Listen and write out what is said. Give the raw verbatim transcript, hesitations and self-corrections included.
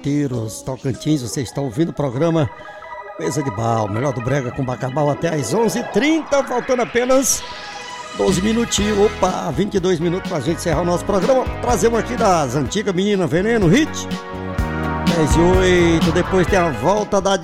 Mosqueteiros, Tocantins. Você está ouvindo o programa Mesa de Bar, melhor do brega com bacabau até às onze e trinta, faltando apenas doze minutinhos, opa, vinte e dois minutos pra gente encerrar o nosso programa. Trazemos aqui das antigas Menina Veneno, hit dez e oito, depois tem a volta da